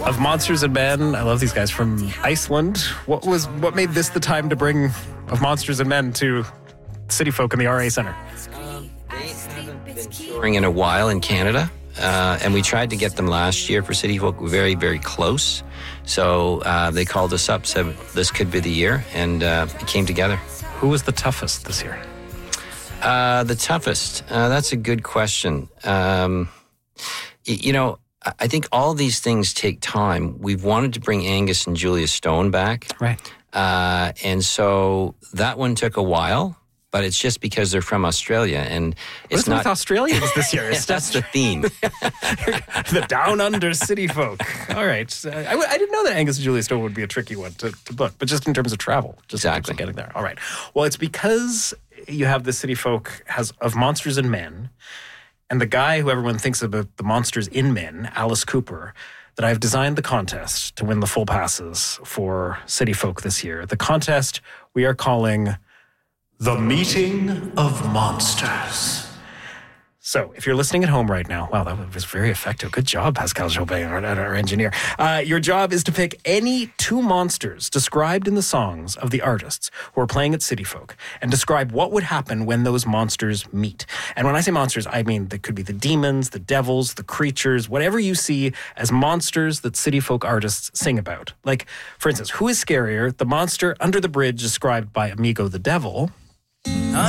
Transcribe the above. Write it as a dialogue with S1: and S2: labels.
S1: Of Monsters and Men. I love these guys from Iceland. What made this the time to bring Of Monsters and Men to City Folk in the RA Centre?
S2: They haven't been touring in a while in Canada, and we tried to get them last year for City Folk. Very, very close. So they called us up, said this could be the year, and it came together.
S1: Who was the toughest this year?
S2: The toughest? That's a good question. I think all these things take time. We've wanted to bring Angus and Julia Stone back.
S1: Right.
S2: And so that one took a while, but it's just because they're from Australia. And it's not
S1: with Australians this year.
S2: That's the theme.
S1: The Down Under City Folk. All right. I didn't know that Angus and Julia Stone would be a tricky one to book, but just in terms of travel. Just
S2: exactly.
S1: In terms of getting there. All right. Well, it's because you have the City Folk of Monsters and Men, and the guy who everyone thinks about the Monsters in Men, Alice Cooper, that I've designed the contest to win the full passes for City Folk this year. The contest we are calling The Meeting of Monsters. So if you're listening at home right now, wow, that was very effective. Good job, Pascal Jobin, our engineer. Your job is to pick any two monsters described in the songs of the artists who are playing at City Folk and describe what would happen when those monsters meet. And when I say monsters, I mean they could be the demons, the devils, the creatures, whatever you see as monsters that City Folk artists sing about. Like, for instance, who is scarier, the monster under the bridge described by Amigo the Devil,